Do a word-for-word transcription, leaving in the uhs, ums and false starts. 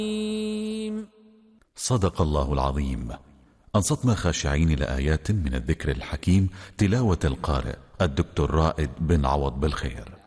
صدق الله العظيم. أنصتنا خاشعين لآيات من الذكر الحكيم، تلاوة القارئ الدكتور رائد بن عوض بالخير.